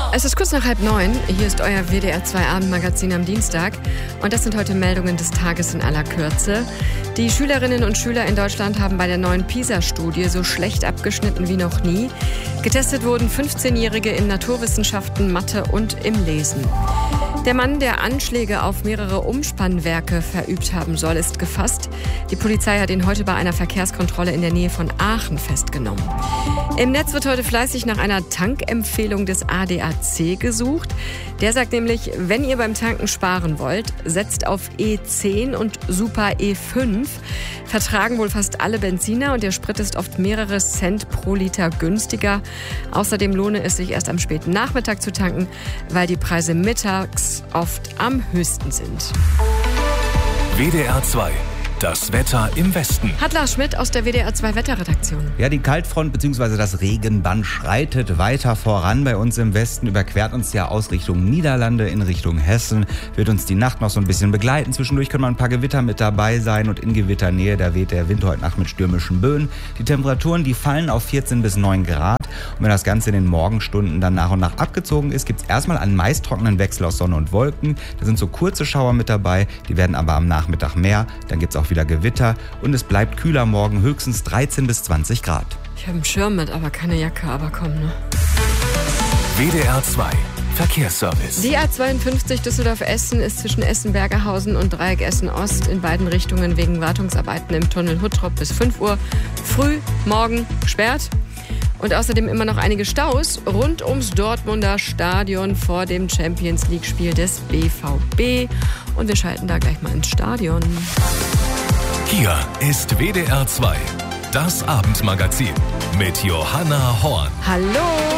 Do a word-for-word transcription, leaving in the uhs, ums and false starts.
Es ist kurz nach halb neun. Hier ist euer W D R zwei Abendmagazin am Dienstag. Und das sind heute Meldungen des Tages in aller Kürze. Die Schülerinnen und Schüler in Deutschland haben bei der neuen PISA-Studie so schlecht abgeschnitten wie noch nie. Getestet wurden fünfzehnjährige in Naturwissenschaften, Mathe und im Lesen. Der Mann, der Anschläge auf mehrere Umspannwerke verübt haben soll, ist gefasst. Die Polizei hat ihn heute bei einer Verkehrskontrolle in der Nähe von Aachen festgenommen. Im Netz wird heute fleißig nach einer Tankempfehlung des A D A C gesucht. Der sagt nämlich, wenn ihr beim Tanken sparen wollt, setzt auf E zehn und Super E fünf. Vertragen wohl fast alle Benziner und der Sprit ist oft mehrere Cent pro Liter günstiger. Außerdem lohne es sich erst am späten Nachmittag zu tanken, weil die Preise mittags oft am höchsten sind. W D R zwei. Das Wetter im Westen. Hat Lars Schmidt aus der W D R zwei Wetterredaktion. Ja, die Kaltfront bzw. das Regenband schreitet weiter voran. Bei uns im Westen überquert uns ja aus Richtung Niederlande in Richtung Hessen. Wird uns die Nacht noch so ein bisschen begleiten. Zwischendurch können mal ein paar Gewitter mit dabei sein und in Gewitternähe, da weht der Wind heute Nacht mit stürmischen Böen. Die Temperaturen, die fallen auf vierzehn bis neun Grad. Und wenn das Ganze in den Morgenstunden dann nach und nach abgezogen ist, gibt es erstmal einen meist trockenen Wechsel aus Sonne und Wolken. Da sind so kurze Schauer mit dabei, die werden aber am Nachmittag mehr. Dann gibt es auch wieder Gewitter und es bleibt kühler morgen, höchstens dreizehn bis zwanzig Grad. Ich habe einen Schirm mit, aber keine Jacke, aber komm, ne? W D R zwei. Verkehrsservice. Die A zweiundfünfzig Düsseldorf-Essen ist zwischen Essen-Bergerhausen und Dreieck Essen-Ost in beiden Richtungen wegen Wartungsarbeiten im Tunnel Huttrop bis fünf Uhr früh morgen gesperrt. Und außerdem immer noch einige Staus rund ums Dortmunder Stadion vor dem Champions-League-Spiel des B V B. Und wir schalten da gleich mal ins Stadion. Hier ist W D R zwei. Das Abendmagazin mit Johanna Horn. Hallo!